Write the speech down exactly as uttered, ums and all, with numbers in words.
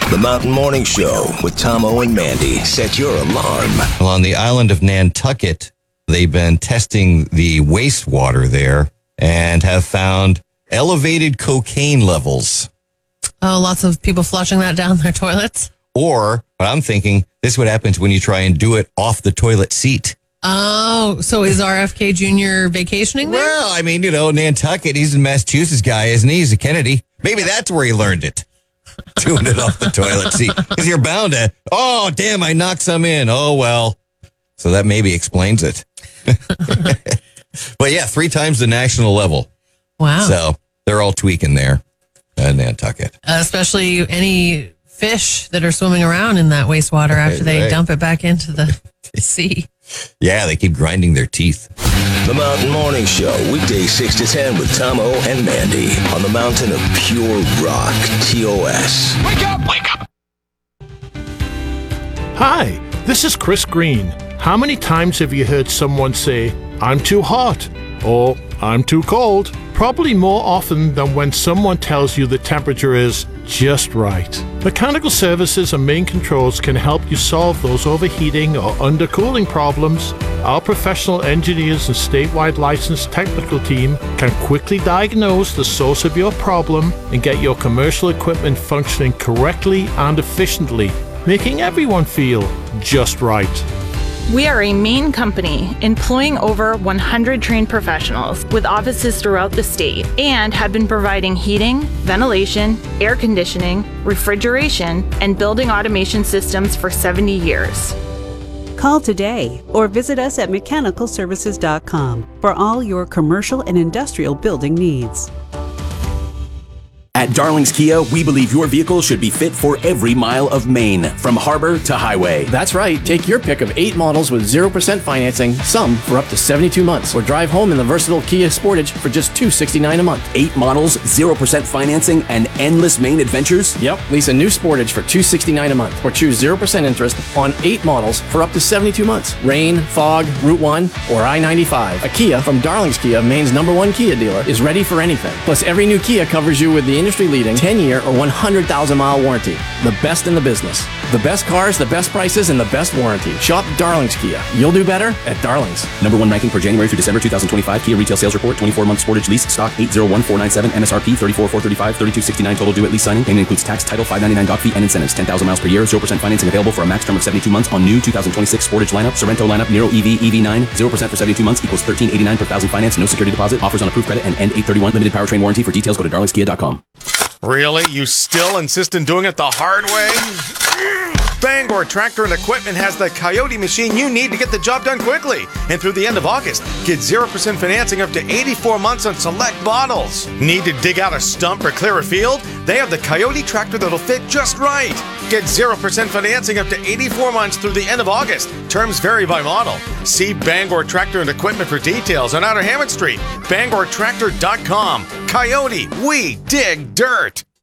The Mountain Morning Show with Tomo and Mandy. Set your alarm. Well, on the island of Nantucket, they've been testing the wastewater there and have found elevated cocaine levels. Oh, lots of people flushing that down their toilets. Or, what I'm thinking, this is what happens when you try and do it off the toilet seat. Oh, so is R F K Junior vacationing there? Well, I mean, you know, Nantucket, he's a Massachusetts guy, isn't he? He's a Kennedy. Maybe that's where he learned it. Doing it off the toilet seat. Because you're bound to, oh, damn, I knocked some in. Oh, well. So that maybe explains it. But yeah, three times the national level. Wow. So they're all tweaking there in Nantucket. Uh, especially any fish that are swimming around in that wastewater after they right. dump it back into the sea. Yeah, they keep grinding their teeth. The Mountain Morning Show, weekdays six to ten with Tomo and Mandy on the mountain of pure rock, T O S. Wake up! Wake up! Hi, this is Chris Green. How many times have you heard someone say, I'm too hot, or I'm too cold? Probably more often than when someone tells you the temperature is just right. Mechanical Services and Main Controls can help you solve those overheating or undercooling problems. Our professional engineers and statewide licensed technical team can quickly diagnose the source of your problem and get your commercial equipment functioning correctly and efficiently, making everyone feel just right. We are a Maine company employing over one hundred trained professionals with offices throughout the state and have been providing heating, ventilation, air conditioning, refrigeration, and building automation systems for seventy years. Call today or visit us at mechanical services dot com for all your commercial and industrial building needs. At Darling's Kia, we believe your vehicle should be fit for every mile of Maine, from harbor to highway. That's right. Take your pick of eight models with zero percent financing, some for up to seventy-two months, or drive home in the versatile Kia Sportage for just two hundred sixty-nine dollars a month. Eight models, zero percent financing, and endless Maine adventures? Yep. Lease a new Sportage for two hundred sixty-nine dollars a month, or choose zero percent interest on eight models for up to seventy-two months. Rain, fog, Route one, or I ninety-five. A Kia from Darling's Kia, Maine's number one Kia dealer, is ready for anything. Plus, every new Kia covers you with the industry-leading ten-year or one hundred thousand mile warranty. The best in the business. The best cars, the best prices, and the best warranty. Shop Darling's Kia. You'll do better at Darling's. Number one ranking for January through December twenty twenty-five. Kia retail sales report. twenty-four month Sportage lease. Stock eight zero one four nine seven. M S R P thirty-four thousand four hundred thirty-five. thirty-two sixty-nine total due at lease signing. Payment includes tax, title, five ninety-nine doc fee, and incentives. ten thousand miles per year. zero percent financing available for a max term of seventy-two months on new two thousand twenty-six Sportage lineup. Sorrento lineup. Nero E V, E V nine. zero percent for seventy-two months equals thirteen eighty-nine per thousand finance. No security deposit. Offers on approved credit and end eight thirty-one. Limited powertrain warranty. For details, go to darlings kia dot com. Really? You still insist on doing it the hard way? Bangor Tractor and Equipment has the Coyote machine you need to get the job done quickly. And through the end of August, get zero percent financing up to eighty-four months on select models. Need to dig out a stump or clear a field? They have the Coyote tractor that'll fit just right. Get zero percent financing up to eighty-four months through the end of August. Terms vary by model. See Bangor Tractor and Equipment for details on Outer Hammond Street. Bangor Tractor dot com. Coyote, we dig dirt.